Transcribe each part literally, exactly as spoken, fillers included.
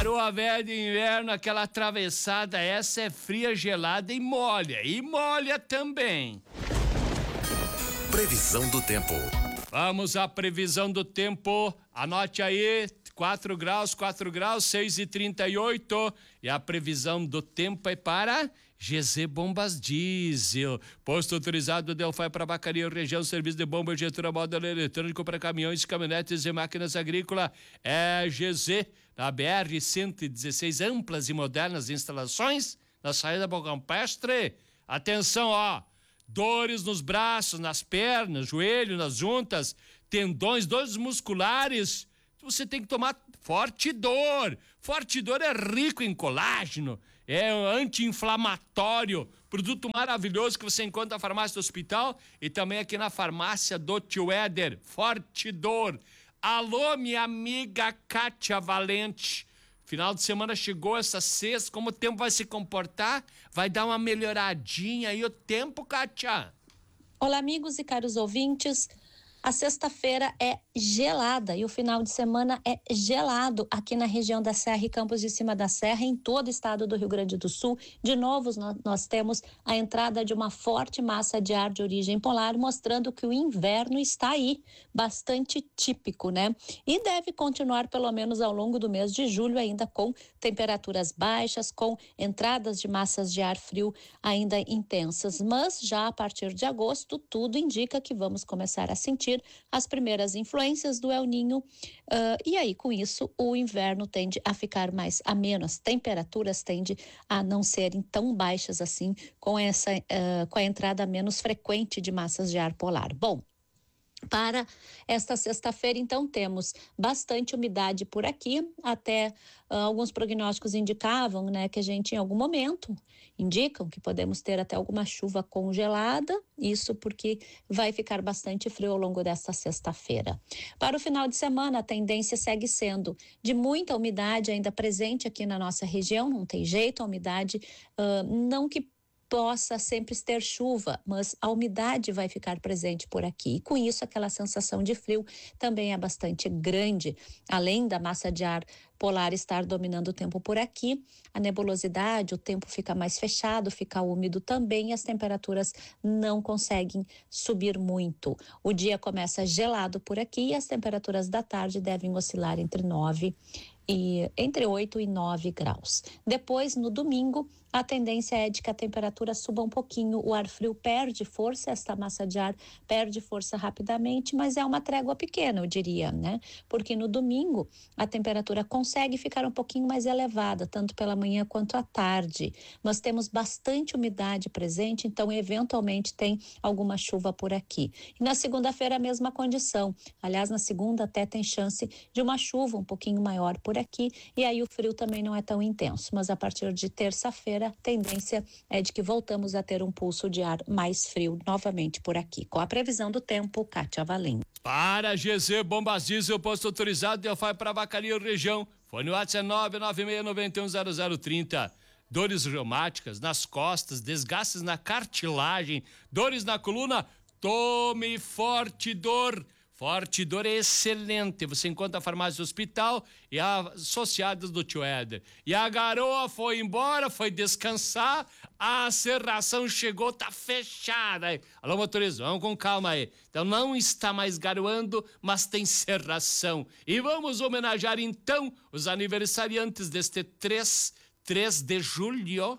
garoa velha de inverno, aquela atravessada, essa é fria, gelada e molha. E molha também. Previsão do tempo. Vamos à previsão do tempo. Anote aí, quatro graus, quatro graus, seis e trinta e oito. E a previsão do tempo é para G Z Bombas Diesel. Posto autorizado Delphi para Vacaria, região, serviço de bomba, injetura, módulo eletrônico para caminhões, caminhonetes e máquinas agrícolas. É G Z, na B R cento e dezesseis, amplas e modernas instalações na saída Bom Campestre. Atenção, ó. Dores nos braços, nas pernas, joelho, nas juntas, tendões, dores musculares. Você tem que tomar Fortidor. Fortidor é rico em colágeno, é anti-inflamatório, produto maravilhoso que você encontra na farmácia do hospital e também aqui na farmácia do Tio Éder. Fortidor. Alô, minha amiga Kátia Valente. Final de semana chegou, essa sexta, como o tempo vai se comportar? Vai dar uma melhoradinha aí o tempo, Kátia? Olá, amigos e caros ouvintes. A sexta-feira é gelada e o final de semana é gelado aqui na região da Serra e Campos de Cima da Serra, em todo o estado do Rio Grande do Sul. De novo, nós temos a entrada de uma forte massa de ar de origem polar, mostrando que o inverno está aí, bastante típico, né? E deve continuar pelo menos ao longo do mês de julho, ainda com temperaturas baixas, com entradas de massas de ar frio ainda intensas. Mas já a partir de agosto, tudo indica que vamos começar a sentir as primeiras influências do El Niño, uh, e aí com isso o inverno tende a ficar mais ameno, as temperaturas tendem a não serem tão baixas assim com essa uh, com a entrada menos frequente de massas de ar polar. Bom, para esta sexta-feira, então, temos bastante umidade por aqui, até uh, alguns prognósticos indicavam, né, que a gente em algum momento indicam que podemos ter até alguma chuva congelada, isso porque vai ficar bastante frio ao longo desta sexta-feira. Para o final de semana, a tendência segue sendo de muita umidade ainda presente aqui na nossa região, não tem jeito, a umidade, uh, não que possa sempre ter chuva, mas a umidade vai ficar presente por aqui. E com isso, aquela sensação de frio também é bastante grande. Além da massa de ar polar estar dominando o tempo por aqui, a nebulosidade, o tempo fica mais fechado, fica úmido também e as temperaturas não conseguem subir muito. O dia começa gelado por aqui e as temperaturas da tarde devem oscilar entre nove e entre oito e nove graus. Depois, no domingo, a tendência é de que a temperatura suba um pouquinho, o ar frio perde força, esta massa de ar perde força rapidamente, mas é uma trégua pequena, eu diria, né? Porque no domingo a temperatura consegue ficar um pouquinho mais elevada, tanto pela manhã quanto à tarde, mas temos bastante umidade presente, então eventualmente tem alguma chuva por aqui. E na segunda-feira a mesma condição, aliás, na segunda até tem chance de uma chuva um pouquinho maior por aqui, e aí o frio também não é tão intenso, mas a partir de terça-feira a tendência é de que voltamos a ter um pulso de ar mais frio novamente por aqui. Com a previsão do tempo, Kátia Valente. Para G Z Bombas Diesel, posto autorizado, Delphi para Vacaria, região. Fone WhatsApp nove nove seis nove um zero zero três zero. Dores reumáticas nas costas, desgastes na cartilagem, dores na coluna, tome Fortidor. Fortidor é excelente, você encontra a farmácia do hospital e associadas do Tio Éder. E a garoa foi embora, foi descansar, a serração chegou, tá fechada. Alô, motorista, vamos com calma aí. Então não está mais garoando, mas tem serração. E vamos homenagear então os aniversariantes deste três de julho.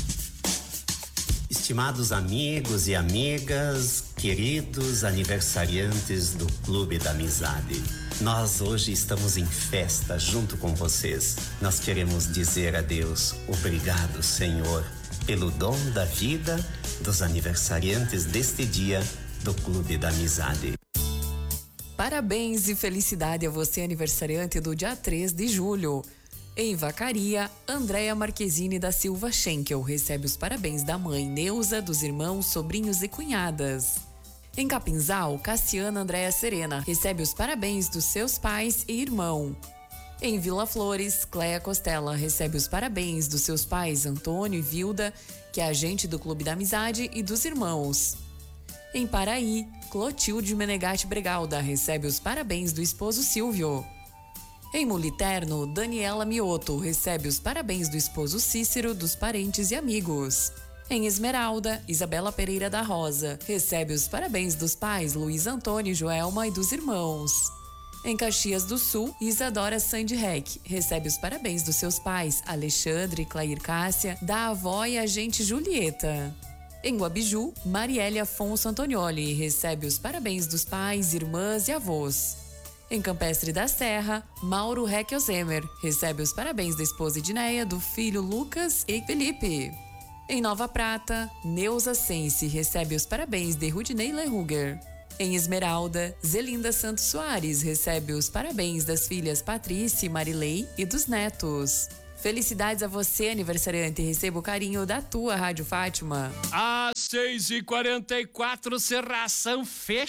Estimados amigos e amigas, queridos aniversariantes do Clube da Amizade, nós hoje estamos em festa junto com vocês. Nós queremos dizer a Deus, obrigado, Senhor, pelo dom da vida dos aniversariantes deste dia do Clube da Amizade. Parabéns e felicidade a você, aniversariante do dia três de julho. Em Vacaria, Andréia Marquezine da Silva Schenkel recebe os parabéns da mãe Neuza, dos irmãos, sobrinhos e cunhadas. Em Capinzal, Cassiana Andréia Serena recebe os parabéns dos seus pais e irmão. Em Vila Flores, Cléia Costela recebe os parabéns dos seus pais Antônio e Vilda, que é agente do Clube da Amizade, e dos irmãos. Em Paraí, Clotilde Menegatti Bregalda recebe os parabéns do esposo Silvio. Em Muliterno, Daniela Mioto recebe os parabéns do esposo Cícero, dos parentes e amigos. Em Esmeralda, Isabela Pereira da Rosa recebe os parabéns dos pais Luiz Antônio, Joelma e dos irmãos. Em Caxias do Sul, Isadora Sandreck recebe os parabéns dos seus pais Alexandre, Clair Cássia, da avó e agente Julieta. Em Guabiju, Marielle Afonso Antonioli recebe os parabéns dos pais, irmãs e avós. Em Campestre da Serra, Mauro Heckelzemer recebe os parabéns da esposa Edneia, do filho Lucas e Felipe. Em Nova Prata, Neuza Sense recebe os parabéns de Rudinei Lehuger. Em Esmeralda, Zelinda Santos Soares recebe os parabéns das filhas Patrícia e Marilei e dos netos. Felicidades a você, aniversariante, e receba o carinho da tua Rádio Fátima. Às seis e quarenta e quatro, serração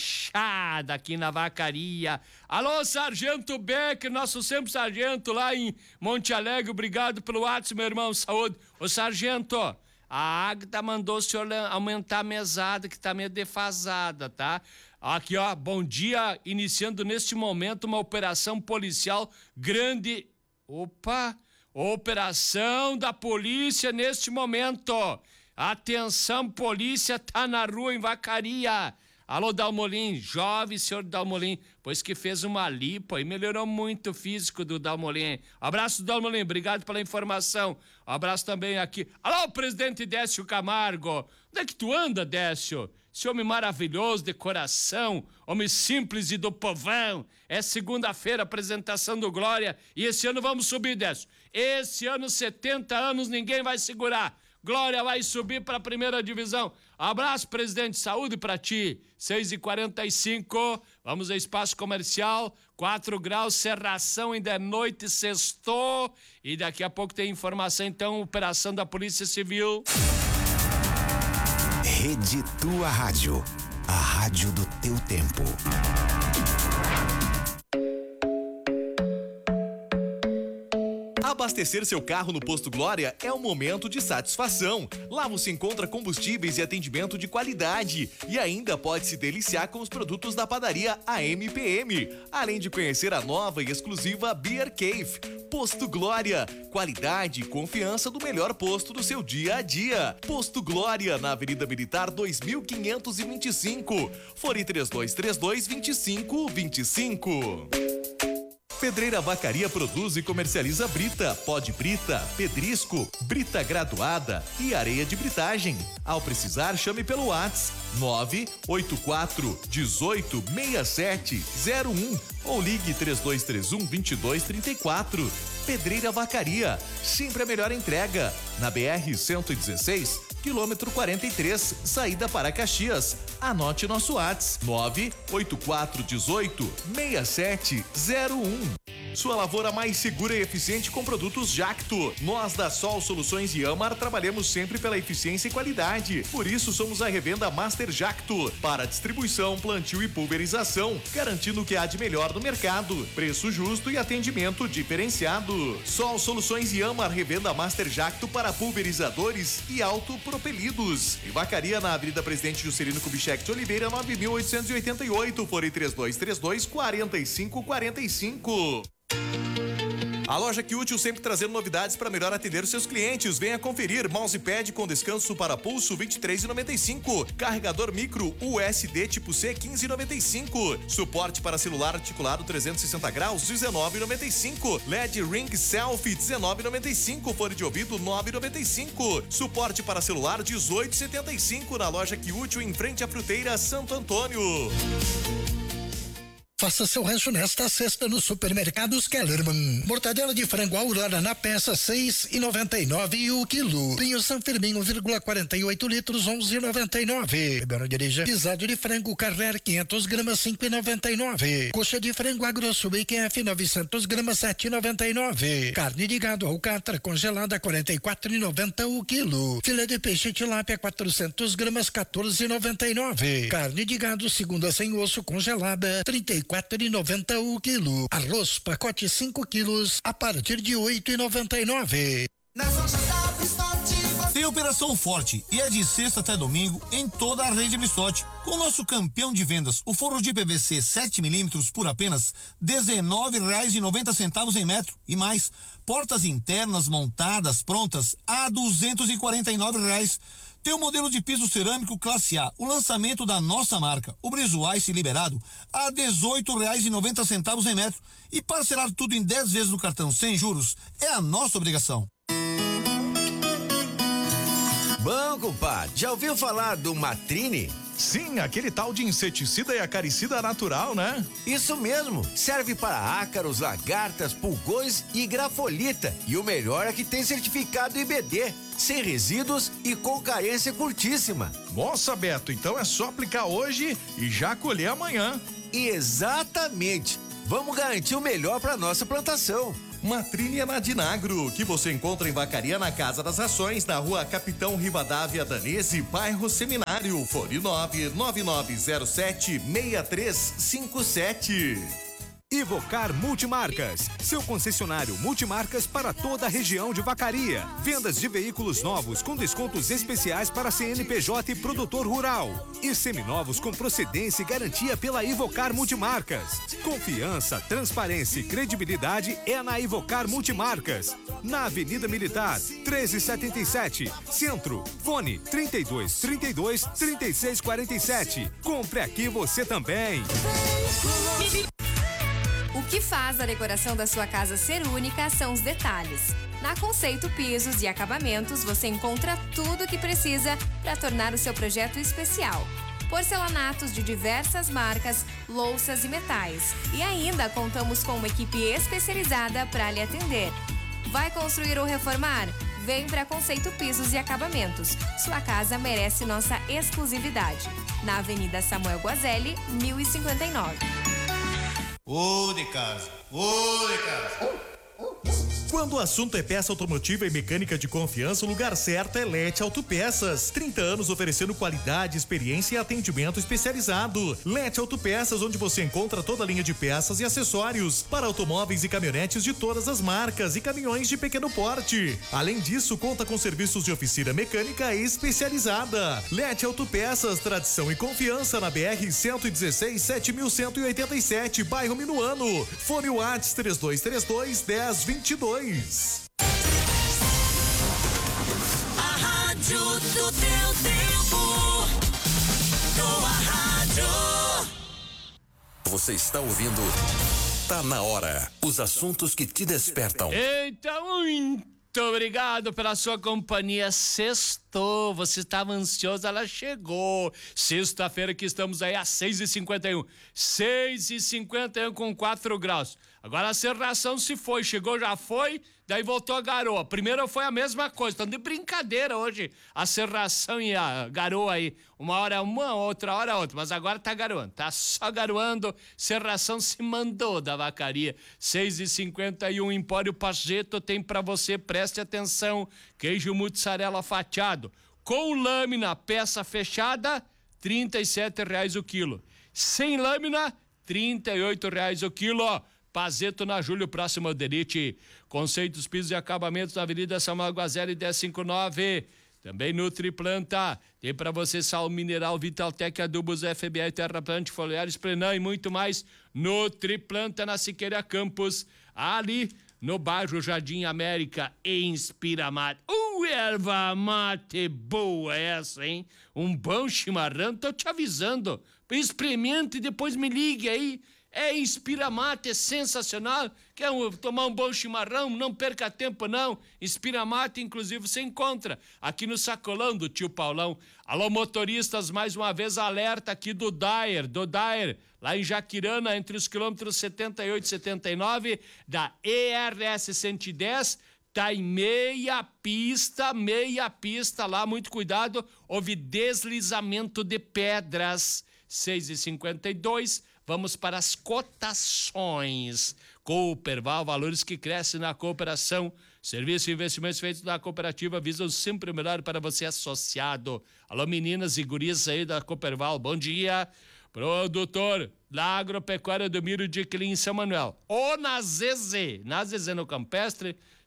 fechada aqui na Vacaria. Alô, Sargento Beck, nosso sempre sargento lá em Monte Alegre, obrigado pelo WhatsApp, meu irmão, saúde. Ô, sargento, a Agda mandou o senhor aumentar a mesada, que tá meio defasada, tá? Aqui, ó, bom dia, iniciando neste momento uma operação policial grande. Opa! Operação da polícia neste momento. Atenção, polícia tá na rua em Vacaria. Alô, Dalmolin, jovem senhor Dalmolin, pois que fez uma lipo e melhorou muito o físico do Dalmolin. Abraço, Dalmolin, obrigado pela informação. Abraço também aqui. Alô, presidente Décio Camargo. Onde é que tu anda, Décio? Esse homem maravilhoso, de coração, homem simples e do povão. É segunda-feira, apresentação do Glória, e esse ano vamos subir, Décio. Esse ano, setenta anos, ninguém vai segurar. Glória vai subir para a primeira divisão. Abraço, presidente, saúde para ti. seis e quarenta e cinco, vamos ao espaço comercial, quatro graus, serração, ainda é noite, sextou. E daqui a pouco tem informação, então, operação da Polícia Civil. Rede Tua Rádio, a rádio do teu tempo. Abastecer seu carro no Posto Glória é um momento de satisfação. Lá você encontra combustíveis e atendimento de qualidade. E ainda pode se deliciar com os produtos da padaria A M P M. Além de conhecer a nova e exclusiva Beer Cave. Posto Glória. Qualidade e confiança do melhor posto do seu dia a dia. Posto Glória, na Avenida Militar dois mil quinhentos e vinte e cinco. Fone três dois três dois, vinte e cinco vinte e cinco. Pedreira Vacaria produz e comercializa brita, pó de brita, pedrisco, brita graduada e areia de britagem. Ao precisar, chame pelo WhatsApp nove oito quatro, dezoito, sessenta e sete, zero um ou ligue três dois três um, dois dois três quatro. Pedreira Vacaria, sempre a melhor entrega. Na B R cento e dezesseis, quilômetro quarenta e três, saída para Caxias. Anote nosso WhatsApp nove oito quatro, dezoito, sessenta e sete, zero um. Sua lavoura mais segura e eficiente com produtos Jacto. Nós da Sol Soluções e Amar trabalhamos sempre pela eficiência e qualidade. Por isso somos a revenda Master Jacto para distribuição, plantio e pulverização, garantindo o que há de melhor no mercado, preço justo e atendimento diferenciado. Sol Soluções e Amar, revenda Master Jacto para pulverizadores e autopropelidos. Em Vacaria, na Avenida Presidente Juscelino Kubitschek de Oliveira, nove mil oitocentos e oitenta e oito, fone três dois três dois, quatro cinco quatro cinco. A loja QÚtil sempre trazendo novidades para melhor atender os seus clientes. Venha conferir: mousepad com descanso para pulso vinte e três reais e noventa e cinco centavos, carregador micro U S B tipo C quinze reais e noventa e cinco centavos, suporte para celular articulado trezentos e sessenta graus dezenove reais e noventa e cinco centavos, L E D Ring Selfie dezenove reais e noventa e cinco centavos, fone de ouvido nove reais e noventa e cinco centavos, suporte para celular dezoito reais e setenta e cinco centavos, na loja QÚtil em frente à Fruteira Santo Antônio. Faça seu rancho nesta sexta no Supermercados Kellerman. Mortadela de frango Aurora na peça seis reais e noventa e nove centavos o quilo. Vinho San Firmino, um vírgula quarenta e oito litros, onze reais e noventa e nove centavos. Ribeirão de Areia, pisado de frango Carrer quinhentas gramas, cinco reais e noventa e nove centavos. Coxa de frango Agrosso Bacon F novecentas gramas, sete reais e noventa e nove centavos. Carne de gado Alcatra congelada, quarenta e quatro reais e noventa centavos o quilo. Filé de peixe tilápia quatrocentas gramas, quatorze reais e noventa e nove centavos. Carne de gado segunda sem osso congelada, trinta e quatro reais e noventa centavos o quilo. Arroz pacote cinco quilos a partir de oito reais e noventa e nove centavos. Nas lojas da Bristote você Operação forte e é de sexta até domingo em toda a rede Mistote. Com o nosso campeão de vendas, o forro de P V C sete milímetros por apenas dezenove reais e noventa centavos em metro e mais. Portas internas montadas prontas a duzentos e quarenta e nove reais. Tem o modelo de piso cerâmico classe A, o lançamento da nossa marca, o Briso Ice liberado a dezoito reais e noventa centavos em metro. E parcelar tudo em dez vezes no cartão sem juros é a nossa obrigação. Bom, compadre, já ouviu falar do Matrine? Sim, aquele tal de inseticida e acaricida natural, né? Isso mesmo, serve para ácaros, lagartas, pulgões e grafolita. E o melhor é que tem certificado I B D, sem resíduos e com carência curtíssima. Nossa, Beto, então é só aplicar hoje e já colher amanhã. Exatamente, vamos garantir o melhor para nossa plantação. Matrine é na Dinagro, que você encontra em Vacaria, na Casa das Rações, na rua Capitão Rivadavia Danese, bairro Seminário, fone nove nove nove zero sete seis três cinco sete. Ivocar Multimarcas, seu concessionário multimarcas para toda a região de Vacaria. Vendas de veículos novos com descontos especiais para C N P J e produtor rural. E seminovos com procedência e garantia pela Ivocar Multimarcas. Confiança, transparência e credibilidade é na Ivocar Multimarcas. Na Avenida Militar, treze setenta e sete, Centro. Fone trinta e dois, trinta e dois, trinta e seis quarenta e sete. Compre aqui você também. O que faz a decoração da sua casa ser única são os detalhes. Na Conceito Pisos e Acabamentos, você encontra tudo o que precisa para tornar o seu projeto especial. Porcelanatos de diversas marcas, louças e metais. E ainda contamos com uma equipe especializada para lhe atender. Vai construir ou reformar? Vem para Conceito Pisos e Acabamentos. Sua casa merece nossa exclusividade. Na Avenida Samuel Guazelli, mil e cinquenta e nove. Ô de casa, ô de casa. Quando o assunto é peça automotiva e mecânica de confiança, o lugar certo é Lete Autopeças. trinta anos oferecendo qualidade, experiência e atendimento especializado. Lete Autopeças, onde você encontra toda a linha de peças e acessórios para automóveis e caminhonetes de todas as marcas e caminhões de pequeno porte. Além disso, conta com serviços de oficina mecânica especializada. Lete Autopeças, tradição e confiança na B R cento e dezesseis, sete mil cento e oitenta e sete, bairro Minuano. Fone Whats três dois três dois, dez vinte e dois. A rádio do teu tempo. Tua rádio. Você está ouvindo Tá na Hora. Os assuntos que te despertam. Então, muito obrigado pela sua companhia. Sextou, você estava ansioso, ela chegou. Sexta-feira que estamos aí às seis e cinquenta e um. seis e cinquenta e um com quatro graus. Agora a serração se foi, chegou, já foi, daí voltou a garoa. Primeiro foi a mesma coisa, estão de brincadeira hoje, a serração e a garoa aí. Uma hora uma, outra hora outra, mas agora tá garoando, tá só garoando. Serração se mandou da Vacaria. seis e cinquenta e um, Empório Pageto tem pra você, preste atenção. Queijo mussarela fatiado, com lâmina, peça fechada, trinta e sete reais o quilo. Sem lâmina, trinta e oito reais o quilo, ó. Pazeto na Júlio, próximo ao Derite. Conceitos, pisos e acabamentos na Avenida Samuel Guazelli, dez cinquenta e nove. Também Nutriplanta. Tem para você sal mineral, Vitaltec, adubos F B I, Terraplante, foliares, Plenão e muito mais. Nutriplanta na Siqueira Campos. Ali no bairro Jardim América, Inspira Mate. Uh, erva mate boa essa, hein? Um bom chimarrão, tô te avisando. Experimente e depois me ligue aí. É Inspira Mate, é sensacional. Quer um, tomar um bom chimarrão? Não perca tempo, não. Inspira Mate, inclusive, você encontra aqui no Sacolão do Tio Paulão. Alô, motoristas, mais uma vez alerta aqui do Dyer, do Dyer, lá em Jaquirana, entre os quilômetros setenta e oito e setenta e nove, da E R S cento e dez, tá em meia pista, meia pista lá, muito cuidado, houve deslizamento de pedras. seis e cinquenta e dois, vamos para as cotações. Cooperval, valores que crescem na cooperação. Serviços e investimentos feitos na cooperativa visam sempre o melhor para você associado. Alô, meninas e gurias aí da Cooperval, bom dia. Produtor da Agropecuária do Milho de Clim em São Manuel. Ou na Zezé, na Zezé no Campestre,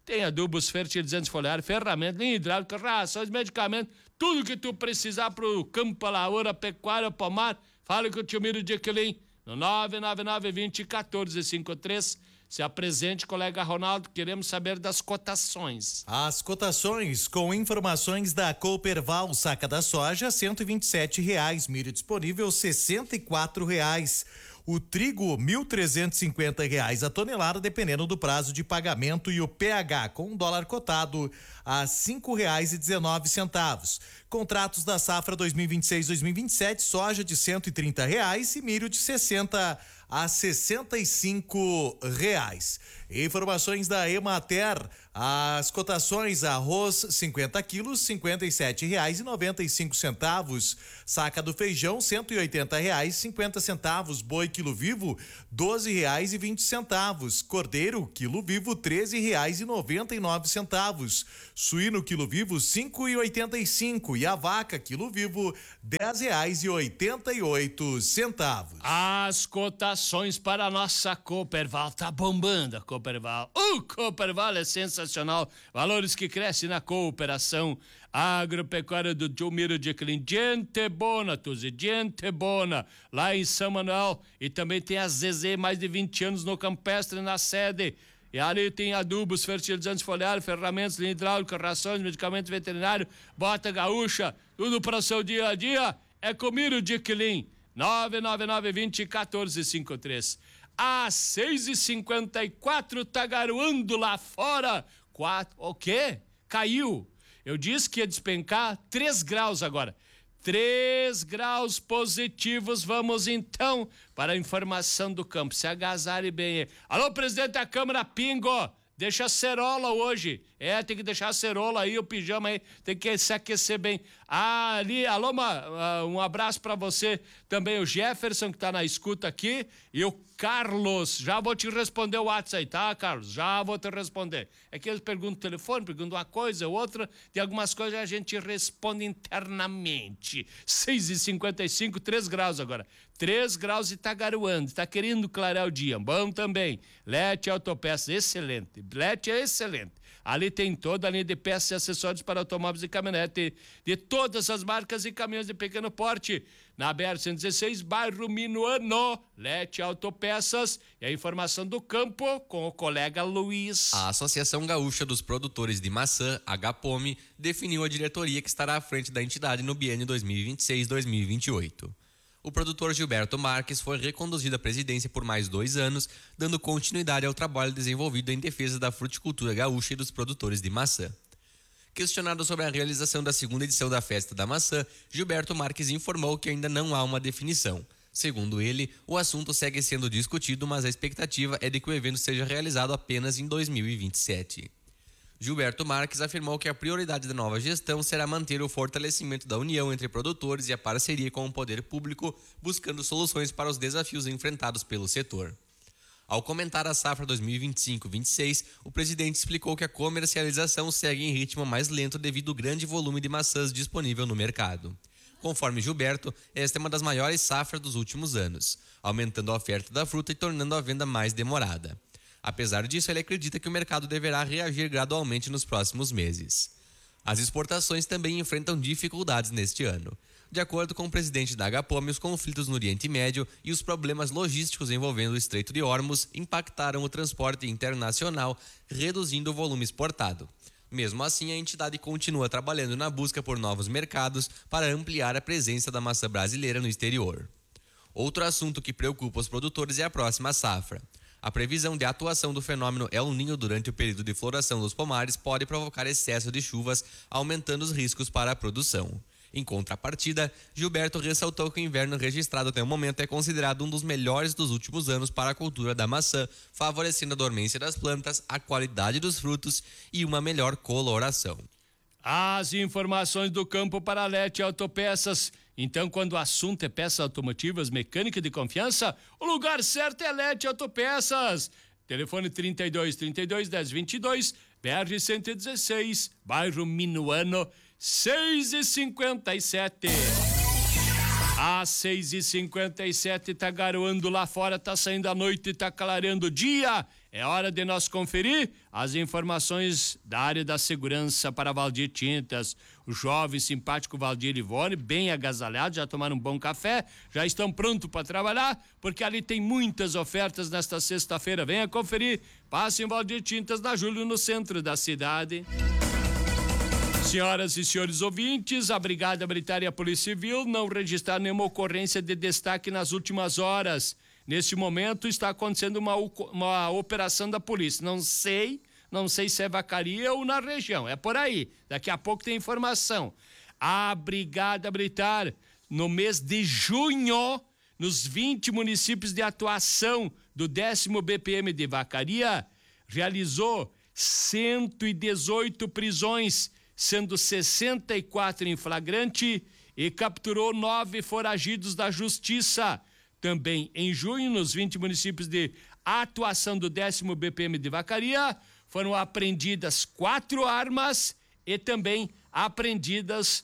Tem adubos, fertilizantes foliares, ferramentas, linha hidráulica, rações, medicamentos, tudo que tu precisar pro campo, a lavoura, pecuária, pomar. Fala com o tio Miro de Equilim, no nove nove nove, vinte, quatorze, cinquenta e três. Se apresente, colega Ronaldo, queremos saber das cotações. As cotações com informações da Cooperval, saca da soja, cento e vinte e sete reais, milho disponível, sessenta e quatro reais. O trigo, mil trezentos e cinquenta reais a tonelada, dependendo do prazo de pagamento, e o P H com o dólar cotado a cinco reais e dezenove centavos. Contratos da safra dois mil e vinte e seis, dois mil e vinte e sete, soja de cento e trinta reais e milho de sessenta a sessenta e cinco reais. Informações da Emater, as cotações: arroz cinquenta quilos, cinquenta e sete reais e noventa e cinco centavos. Saca do feijão, cento e oitenta reais, cinquenta centavos. Boi quilo vivo, doze reais e vinte centavos. Cordeiro quilo vivo, treze reais e noventa e nove centavos. Suíno quilo vivo, cinco e oitenta e cinco, e a vaca quilo vivo, dez reais e oitenta e oito centavos. As cotações para a nossa Cooperval, tá bombando a Cooperval. O Cooperval é sensacional, valores que crescem na cooperação agropecuária do tio Miro de Equilim. Gente bona, Tuzi, gente bona, lá em São Manuel. E também tem a Zezé, mais de vinte anos no Campestre, na sede. E ali tem adubos, fertilizantes foliares, ferramentas, linha hidráulica, rações, medicamentos veterinários, bota gaúcha, tudo para o seu dia a dia. É com Miro de Equilim. nove nove nove, vinte, quatorze, cinquenta e três. Às seis e cinquenta e quatro, tá garoando lá fora. Quatro, o quê? Caiu. Eu disse que ia despencar três graus agora. três graus positivos. Vamos então para a informação do campo. Se agasalhe bem aí. Alô, presidente da Câmara, Pingo. Deixa a cerola hoje. É, tem que deixar a cerola aí, o pijama aí. Tem que se aquecer bem. Ah, ali, alô, uma, um abraço pra você. Também o Jefferson, que tá na escuta aqui. E o Carlos. Já vou te responder o WhatsApp aí, tá, Carlos? Já vou te responder. É que eles perguntam o telefone, perguntam uma coisa, outra. Tem algumas coisas que a gente responde internamente. seis e cinquenta e cinco, três graus agora. três graus e tá garoando. Tá querendo clarear o dia. Bom também. Lete Autopeças, excelente. Lete é excelente. Ali tem toda a linha de peças e acessórios para automóveis e caminhonete de todas as marcas e caminhões de pequeno porte. Na B R cento e dezesseis, bairro Minuano. Lete Autopeças. E a informação do campo com o colega Luiz. A Associação Gaúcha dos Produtores de Maçã, H P O M, definiu a diretoria que estará à frente da entidade no biênio dois mil e vinte e seis, dois mil e vinte e oito. O produtor Gilberto Marques foi reconduzido à presidência por mais dois anos, dando continuidade ao trabalho desenvolvido em defesa da fruticultura gaúcha e dos produtores de maçã. Questionado sobre a realização da segunda edição da Festa da Maçã, Gilberto Marques informou que ainda não há uma definição. Segundo ele, o assunto segue sendo discutido, mas a expectativa é de que o evento seja realizado apenas em dois mil e vinte e sete. Gilberto Marques afirmou que a prioridade da nova gestão será manter o fortalecimento da união entre produtores e a parceria com o poder público, buscando soluções para os desafios enfrentados pelo setor. Ao comentar a safra dois mil e vinte e cinco vinte e seis, o presidente explicou que a comercialização segue em ritmo mais lento devido ao grande volume de maçãs disponível no mercado. Conforme Gilberto, esta é uma das maiores safras dos últimos anos, aumentando a oferta da fruta e tornando a venda mais demorada. Apesar disso, ele acredita que o mercado deverá reagir gradualmente nos próximos meses. As exportações também enfrentam dificuldades neste ano. De acordo com o presidente da H P O M, os conflitos no Oriente Médio e os problemas logísticos envolvendo o Estreito de Hormuz impactaram o transporte internacional, reduzindo o volume exportado. Mesmo assim, a entidade continua trabalhando na busca por novos mercados para ampliar a presença da maçã brasileira no exterior. Outro assunto que preocupa os produtores é a próxima safra. A previsão de atuação do fenômeno El Niño durante o período de floração dos pomares pode provocar excesso de chuvas, aumentando os riscos para a produção. Em contrapartida, Gilberto ressaltou que o inverno registrado até o momento é considerado um dos melhores dos últimos anos para a cultura da maçã, favorecendo a dormência das plantas, a qualidade dos frutos e uma melhor coloração. As informações do campo para a Lete Autopeças. Então, quando o assunto é peças automotivas, mecânica de confiança, o lugar certo é Lete Autopeças. Telefone trinta e dois, trinta e dois, dez, vinte e dois, B R cento e dezesseis, bairro Minuano, seis e cinquenta e sete. Às seis e cinquenta e sete, tá garoando lá fora, tá saindo a noite, tá clareando o dia. É hora de nós conferir as informações da área da segurança para Valdir Tintas. O jovem simpático Valdir e Ivone, bem agasalhados, já tomaram um bom café, já estão prontos para trabalhar, porque ali tem muitas ofertas nesta sexta-feira. Venha conferir. Passe em Valdir Tintas, na Júlio, no centro da cidade. Senhoras e senhores ouvintes, a Brigada Militar e a Polícia Civil não registraram nenhuma ocorrência de destaque nas últimas horas. Neste momento está acontecendo uma, uma operação da polícia. Não sei, não sei se é Vacaria ou na região. É por aí. Daqui a pouco tem informação. A Brigada Militar, no mês de junho, nos vinte municípios de atuação do décimo B P M de Vacaria, realizou cento e dezoito prisões, sendo sessenta e quatro em flagrante, e capturou nove foragidos da justiça. Também em junho, nos vinte municípios de atuação do décimo B P M de Vacaria, foram apreendidas quatro armas e também apreendidas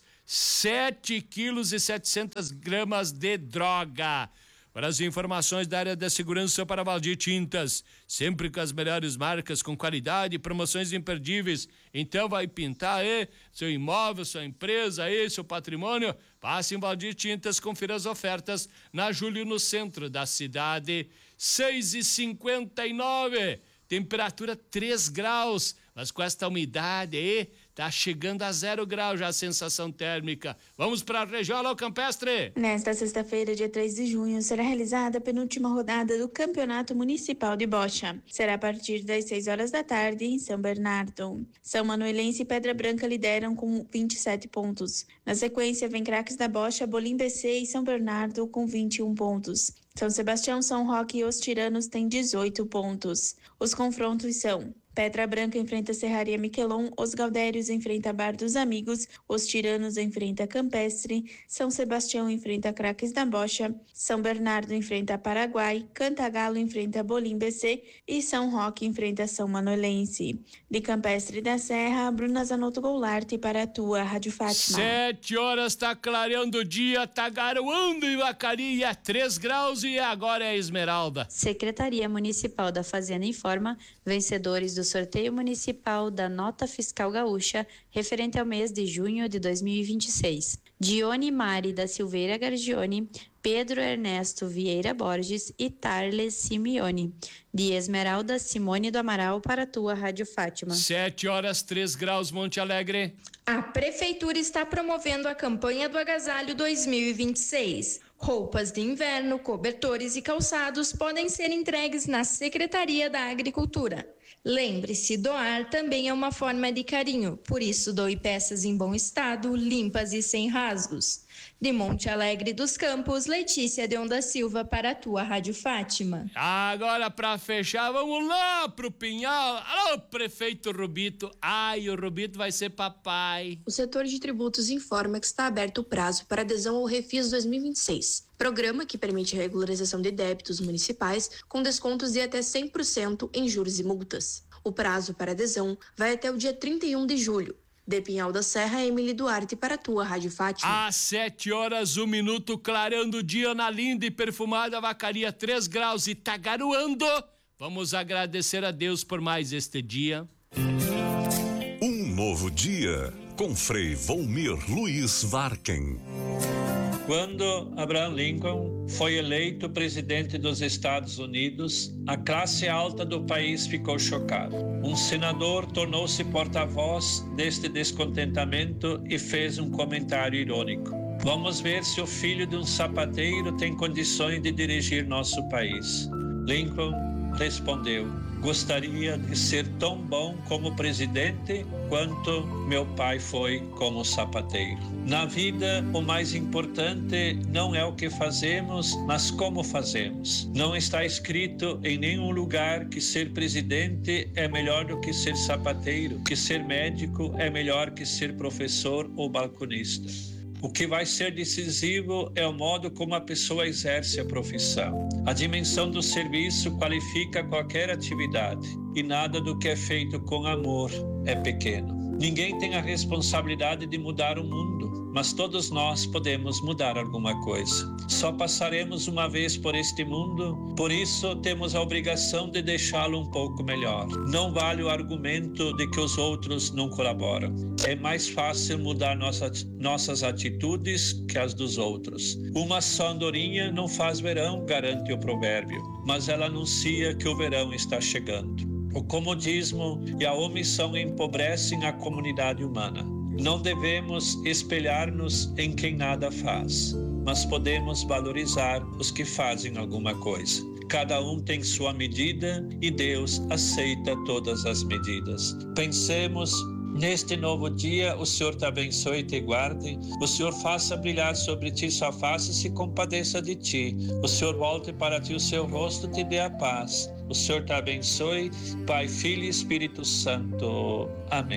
sete quilos e setecentas gramas de droga. Para as informações da área da segurança para Valdir Tintas, sempre com as melhores marcas, com qualidade e promoções imperdíveis. Então vai pintar aí seu imóvel, sua empresa aí, seu patrimônio. Passe em Valdir Tintas, confira as ofertas na Júlio, no centro da cidade. seis e cinquenta e nove, temperatura três graus, mas com esta umidade aí, tá chegando a zero grau já a sensação térmica. Vamos para a região, alô Campestre. Nesta sexta-feira, dia três de junho, será realizada a penúltima rodada do Campeonato Municipal de Bocha. Será a partir das seis horas da tarde em São Bernardo. São Manuelense e Pedra Branca lideram com vinte e sete pontos. Na sequência, vem Craques da Bocha, Bolim B C e São Bernardo com vinte e um pontos. São Sebastião, São Roque e Os Tiranos têm dezoito pontos. Os confrontos são: Pedra Branca enfrenta Serraria Miquelon, Os Galdérios enfrenta Bar dos Amigos, Os Tiranos enfrenta Campestre, São Sebastião enfrenta Craques da Bocha, São Bernardo enfrenta Paraguai, Cantagalo enfrenta Bolim B C e São Roque enfrenta São Manuelense. De Campestre da Serra, Bruna Zanotto Goulart para a tua Rádio Fátima. Sete horas, tá clareando o dia, tá garoando em Vacaria, três graus e agora é a Esmeralda. Secretaria Municipal da Fazenda informa vencedores do sorteio municipal da Nota Fiscal Gaúcha referente ao mês de junho de dois mil e vinte e seis. Dione Mari da Silveira Gargione, Pedro Ernesto Vieira Borges e Tarles Simeone. De Esmeralda, Simone do Amaral para a tua Rádio Fátima. Sete horas, três graus, Monte Alegre. A Prefeitura está promovendo a campanha do Agasalho dois mil e vinte e seis. Roupas de inverno, cobertores e calçados podem ser entregues na Secretaria da Agricultura. Lembre-se, doar também é uma forma de carinho, por isso doe peças em bom estado, limpas e sem rasgos. De Monte Alegre dos Campos, Letícia de Onda Silva para a tua Rádio Fátima. Agora, para fechar, vamos lá pro Pinhal. Alô, prefeito Rubito. Ai, o Rubito vai ser papai. O setor de tributos informa que está aberto o prazo para adesão ao Refis dois mil e vinte e seis. Programa que permite a regularização de débitos municipais com descontos de até cem por cento em juros e multas. O prazo para adesão vai até o dia trinta e um de julho. De Pinhal da Serra, Emily Duarte para a tua Rádio Fátima. Às sete horas, um minuto, clareando o dia na linda e perfumada Vacaria, três graus e tá garoando. Vamos agradecer a Deus por mais este dia. Um novo dia com Frei Volmir Luiz Varken. Quando Abraham Lincoln foi eleito presidente dos Estados Unidos, a classe alta do país ficou chocada. Um senador tornou-se porta-voz deste descontentamento e fez um comentário irônico. Vamos ver se o filho de um sapateiro tem condições de dirigir nosso país. Lincoln respondeu: gostaria de ser tão bom como presidente quanto meu pai foi como sapateiro. Na vida, o mais importante não é o que fazemos, mas como fazemos. Não está escrito em nenhum lugar que ser presidente é melhor do que ser sapateiro, que ser médico é melhor que ser professor ou balconista. O que vai ser decisivo é o modo como a pessoa exerce a profissão. A dimensão do serviço qualifica qualquer atividade e nada do que é feito com amor é pequeno. Ninguém tem a responsabilidade de mudar o mundo, mas todos nós podemos mudar alguma coisa. Só passaremos uma vez por este mundo, por isso temos a obrigação de deixá-lo um pouco melhor. Não vale o argumento de que os outros não colaboram. É mais fácil mudar nossas, nossas atitudes que as dos outros. Uma só andorinha não faz verão, garante o provérbio, mas ela anuncia que o verão está chegando. O comodismo e a omissão empobrecem a comunidade humana. Não devemos espelhar-nos em quem nada faz, mas podemos valorizar os que fazem alguma coisa. Cada um tem sua medida e Deus aceita todas as medidas. Pensemos neste novo dia, o Senhor te abençoe e te guarde. O Senhor faça brilhar sobre ti sua face e se compadeça de ti. O Senhor volte para ti o seu rosto e te dê a paz. O Senhor te abençoe, Pai, Filho e Espírito Santo. Amém.